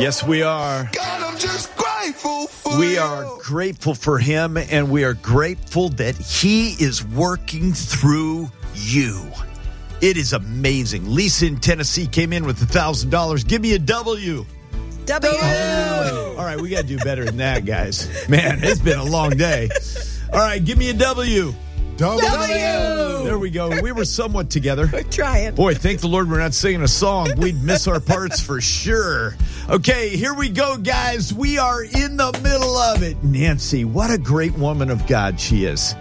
Yes, we are. God, I'm just grateful for We you. are grateful for him, and we are grateful that he is working through you. It is amazing. Lisa in Tennessee came in with $1,000. Give me a W. W. All right, we got to do better than that, guys. Man, it's been a long day. All right, give me a W. W. There we go. We were somewhat together. We're trying. Boy, thank the Lord we're not singing a song. We'd miss our parts for sure. Okay, here we go, guys. We are in the middle of it. Nancy, what a great woman of God she is.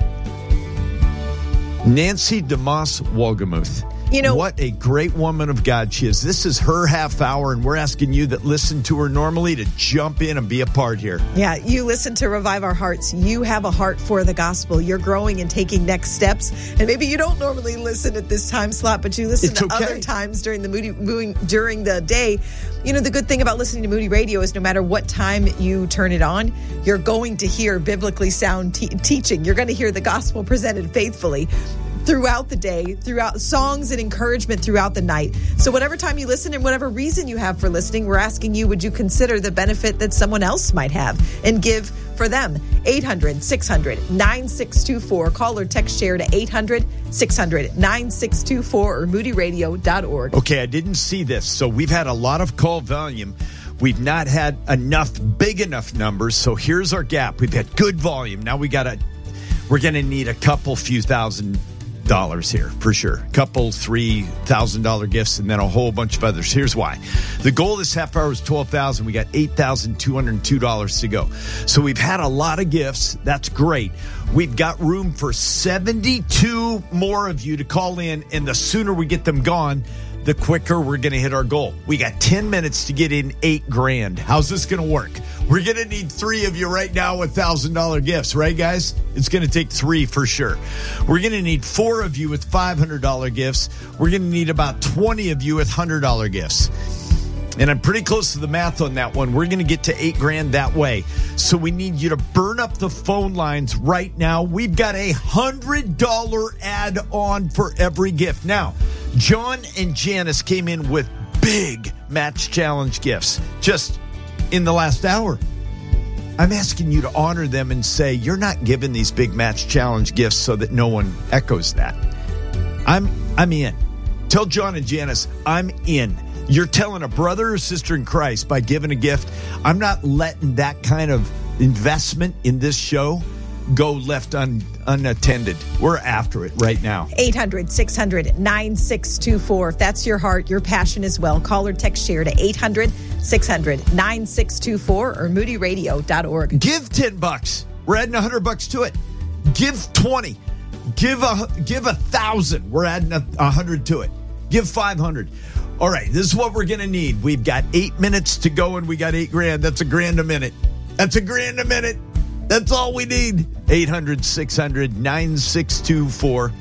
Nancy DeMoss Wolgemuth. You know, what a great woman of God she is. This is her half hour, and we're asking you that listen to her normally to jump in and be a part here. Yeah, you listen to Revive Our Hearts. You have a heart for the gospel. You're growing and taking next steps. And maybe you don't normally listen at this time slot, but you listen to other times during the day. You know, the good thing about listening to Moody Radio is no matter what time you turn it on, you're going to hear biblically sound teaching. You're going to hear the gospel presented faithfully throughout the day, throughout songs and encouragement throughout the night. So whatever time you listen and whatever reason you have for listening, we're asking you, would you consider the benefit that someone else might have and give for them? 800-600-9624. Call or text share to 800-600-9624 or moodyradio.org. Okay, I didn't see this. So we've had a lot of call volume. We've not had big enough numbers. So here's our gap. We've had good volume. Now we're going to need a few $1,000 here for sure. Couple $3,000 gifts and then a whole bunch of others. Here's why. The goal this half hour is $12,000. We got $8,202 to go. So we've had a lot of gifts. That's great. We've got room for 72 more of you to call in, and the sooner we get them gone, the quicker we're going to hit our goal. We got 10 minutes to get in $8,000. How's this going to work? We're going to need 3 of you right now with $1,000 gifts, right, guys? It's going to take 3 for sure. We're going to need 4 of you with $500 gifts. We're going to need about 20 of you with $100 gifts. And I'm pretty close to the math on that one. We're going to get to $8,000 that way. So we need you to burn up the phone lines right now. We've got a $100 add-on for every gift. Now, John and Janice came in with big Match Challenge gifts just in the last hour. I'm asking you to honor them and say, you're not giving these big Match Challenge gifts so that no one echoes that. I'm in. Tell John and Janice, I'm in. You're telling a brother or sister in Christ by giving a gift, I'm not letting that kind of investment in this show go left unattended. We're after it right now. 800-600-9624. If that's your heart, your passion as well, call or text share to 800-600-9624 or moodyradio.org. Give $10. We're adding $100 to it. Give 20. Give 1,000. We're adding 100 to it. Give 500. All right, this is what we're going to need. We've got 8 minutes to go, and we got $8,000. That's $1,000 a minute. That's $1,000 a minute. That's all we need. 800-600-9624.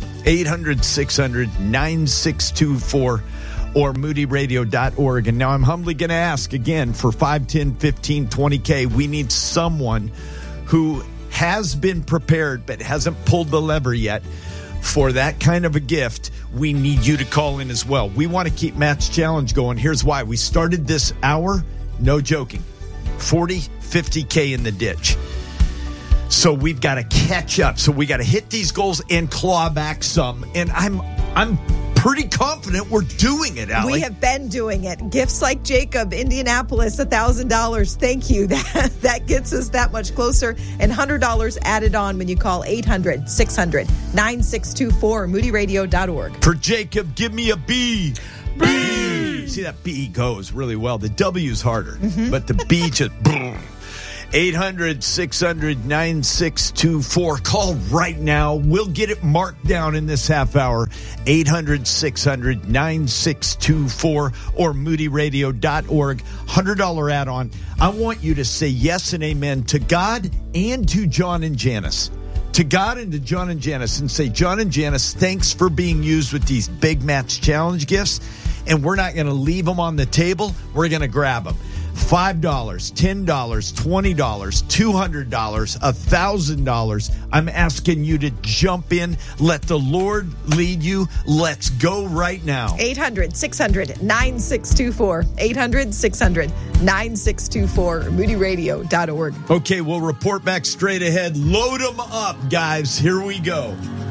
800-600-9624 or moodyradio.org. And now I'm humbly going to ask again for 5, 10, 15, 20K. We need someone who has been prepared but hasn't pulled the lever yet for that kind of a gift. We need you to call in as well. We want to keep Matt's Challenge going. Here's why. We started this hour, no joking, 40, 50K in the ditch. So we've got to catch up. So we got to hit these goals and claw back some. And I'm pretty confident we're doing it, Allie. We have been doing it. Gifts like Jacob, Indianapolis, $1,000. Thank you. That gets us that much closer. And $100 added on when you call 800-600-9624 or moodyradio.org. For Jacob, give me a B. B. See, that B goes really well. The W's harder, but the B just... 800-600-9624. Call right now. We'll get it marked down in this half hour. 800-600-9624 or moodyradio.org. $100 add-on. I want you to say yes and amen to God and to John and Janice. To God and to John and Janice, and say, John and Janice, thanks for being used with these big Match Challenge gifts. And we're not going to leave them on the table. We're going to grab them. $5, $10, $20, $200, $1,000. I'm asking you to jump in. Let the Lord lead you. Let's go right now. 800-600-9624. 800-600-9624. MoodyRadio.org. Okay, we'll report back straight ahead. Load them up, guys. Here we go.